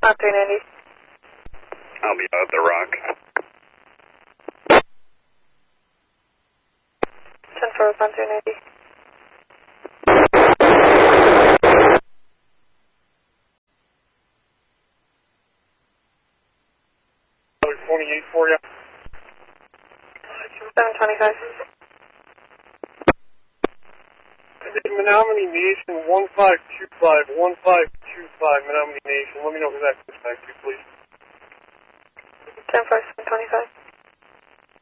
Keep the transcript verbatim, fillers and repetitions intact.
On three ninety. I'll be out at the rock. ten four on three ninety. twenty-eight for you. seven twenty-five. Menominee Nation one five two five, one five two five, Menominee Nation. Let me know who that comes back to, please. ten four, seven twenty-five.